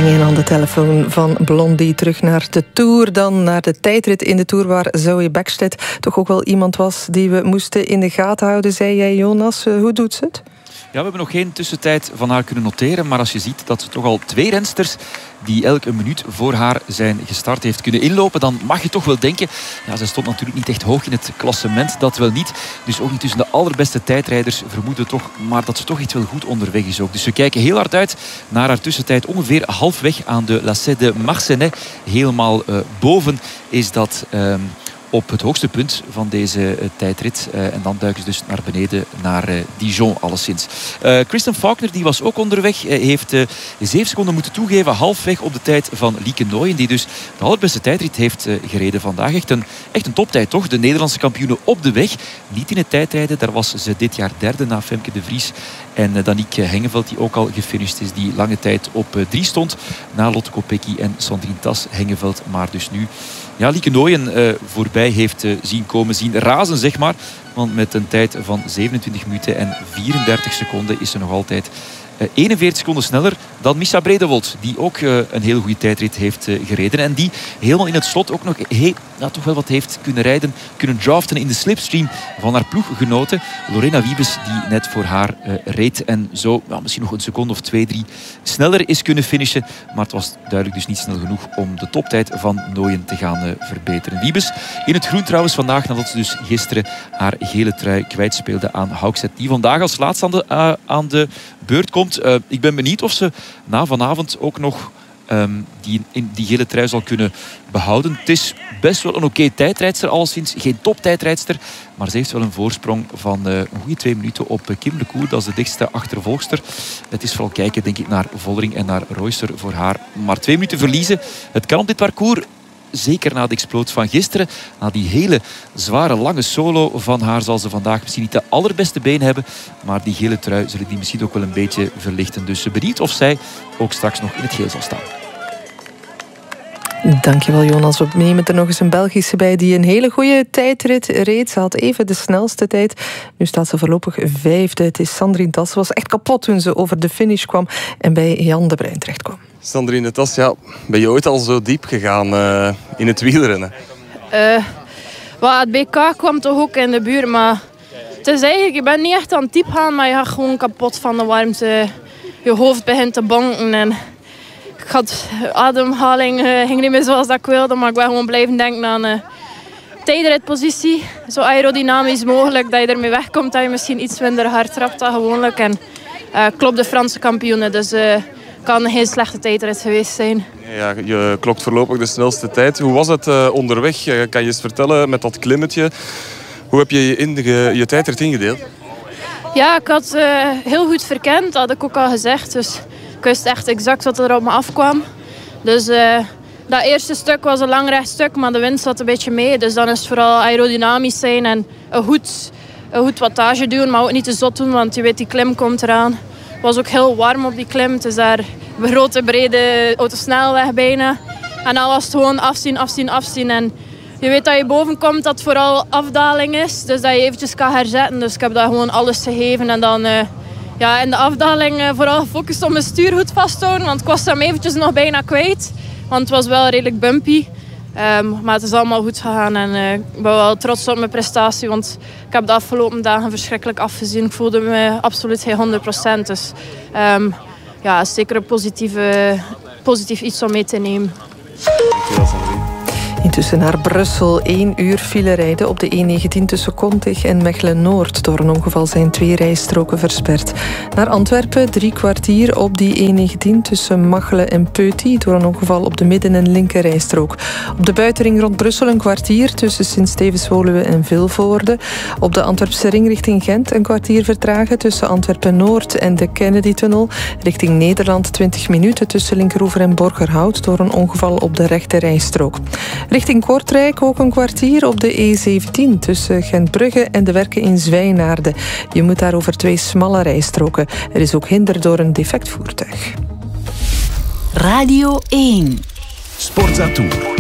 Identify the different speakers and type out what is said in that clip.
Speaker 1: En aan de telefoon van Blondie terug naar de Tour. Dan naar de tijdrit in de Tour waar Zoe Bäckstedt toch ook wel iemand was die we moesten in de gaten houden, zei jij, Jonas. Hoe doet ze het?
Speaker 2: Ja, we hebben nog geen tussentijd van haar kunnen noteren. Maar als je ziet dat ze toch al 2 rensters die elk een minuut voor haar zijn gestart heeft kunnen inlopen, dan mag je toch wel denken, ja, ze stond natuurlijk niet echt hoog in het klassement, dat wel niet. Dus ook niet tussen de allerbeste tijdrijders, vermoeden toch, maar dat ze toch echt wel goed onderweg is ook. Dus we kijken heel hard uit naar haar tussentijd. Ongeveer halfweg aan de Lacet de Marcenais. Helemaal boven is dat op het hoogste punt van deze tijdrit. En dan duiken ze dus naar beneden, naar Dijon alleszins. Kristen Faulkner die was ook onderweg. Heeft 7 seconden moeten toegeven. Halfweg op de tijd van Lieke Nooyen. Die dus de allerbeste tijdrit heeft gereden vandaag. Echt een toptijd toch? De Nederlandse kampioene op de weg. Niet in het tijdrijden. Daar was ze dit jaar derde na Femke de Vries. En Danique Hengeveld die ook al gefinished is. Die lange tijd op 3 stond. Na Lotte Kopecky en Sandrine Tas. Hengeveld maar dus nu Lieke Nooyen voorbij heeft zien komen, zien razen zeg maar. Want met een tijd van 27 minuten en 34 seconden is ze nog altijd 41 seconden sneller dan Mischa Bredewold. Die ook een hele goede tijdrit heeft gereden. En die helemaal in het slot ook nog toch wel wat heeft kunnen rijden. Kunnen draften in de slipstream van haar ploeggenote. Lorena Wiebes die net voor haar reed. En zo misschien nog een seconde of 2, 3 sneller is kunnen finishen. Maar het was duidelijk dus niet snel genoeg om de toptijd van Nooyen te gaan verbeteren. Wiebes in het groen trouwens vandaag. Nadat ze dus gisteren haar gele trui kwijtspeelde aan Haukstedt. Die vandaag als laatste aan de beurt komt. Ik ben benieuwd of ze na vanavond ook nog die gele trui zal kunnen behouden. Het is best wel een oké tijdrijdster, alleszins geen toptijdrijdster, maar ze heeft wel een voorsprong van een goede 2 minuten op Kim Le Cour. Dat is de dichtste achtervolgster. Het is vooral kijken denk ik naar Vollering en naar Reusser voor haar. Maar 2 minuten verliezen, het kan op dit parcours. Zeker na de explosie van gisteren. Na die hele zware, lange solo van haar zal ze vandaag misschien niet de allerbeste been hebben. Maar die gele trui zullen die misschien ook wel een beetje verlichten. Dus benieuwd of zij ook straks nog in het geel zal staan.
Speaker 1: Dankjewel Jonas. We nemen er nog eens een Belgische bij die een hele goede tijdrit reed. Ze had even de snelste tijd. Nu staat ze voorlopig 5e. Het is Sandrine Tas. Ze was echt kapot toen ze over de finish kwam en bij Jan de Bruin terecht kwam.
Speaker 3: Sandrine Tas, ben je ooit al zo diep gegaan in het wielrennen?
Speaker 4: Het BK kwam toch ook in de buurt, maar het is eigenlijk, je bent niet echt aan het diep gaan, maar je gaat gewoon kapot van de warmte. Je hoofd begint te bonken en ademhaling ging niet meer zoals dat ik wilde, maar ik ben gewoon blijven denken aan tijdritpositie. Zo aerodynamisch mogelijk, dat je ermee wegkomt, dat je misschien iets minder hard trapt dan gewoonlijk. En klopt de Franse kampioene, dus kan geen slechte tijdrit geweest zijn.
Speaker 3: Ja, je klokt voorlopig de snelste tijd. Hoe was het onderweg? Kan je eens vertellen met dat klimmetje? Hoe heb je je tijdrit ingedeeld?
Speaker 4: Ja, ik had heel goed verkend, dat had ik ook al gezegd. Dus ik wist echt exact wat er op me afkwam. Dus dat eerste stuk was een lang recht stuk, maar de wind zat een beetje mee. Dus dan is het vooral aerodynamisch zijn en een goed wattage doen, maar ook niet te zot doen, want je weet die klim komt eraan. Het was ook heel warm op die klim. Het is daar een grote, brede autosnelweg bijna. En dan was het gewoon afzien. En je weet dat je boven komt, dat het vooral afdaling is. Dus dat je eventjes kan herzetten. Dus ik heb daar gewoon alles gegeven. En dan in de afdaling vooral gefocust op mijn stuur goed vasthouden. Want ik was hem eventjes nog bijna kwijt. Want het was wel redelijk bumpy. Maar het is allemaal goed gegaan en ik ben wel trots op mijn prestatie, want ik heb de afgelopen dagen verschrikkelijk afgezien. Ik voelde me absoluut geen 100%. Dus zeker een positief iets om mee te nemen.
Speaker 3: Dankjewel, Sandrine.
Speaker 1: Intussen naar Brussel. 1 uur file rijden op de E19 tussen Kontig en Mechelen-Noord. Door een ongeval zijn 2 rijstroken versperd. Naar Antwerpen 3 kwartier op die E19 tussen Machelen en Peuty. Door een ongeval op de midden- en linkerrijstrook. Op de buitenring rond Brussel een kwartier tussen Sint-Stevens-Woluwe en Vilvoorde. Op de Antwerpse ring richting Gent een kwartier vertragen tussen Antwerpen-Noord en de Kennedy-tunnel. Richting Nederland 20 minuten tussen Linkeroever en Borgerhout door een ongeval op de rechterrijstrook. Richting Kortrijk ook een kwartier op de E17 tussen Gentbrugge en de Werken in Zwijnaarden. Je moet daar over 2 smalle rijstroken. Er is ook hinder door een defect voertuig.
Speaker 5: Radio 1.
Speaker 6: Sportza Tour.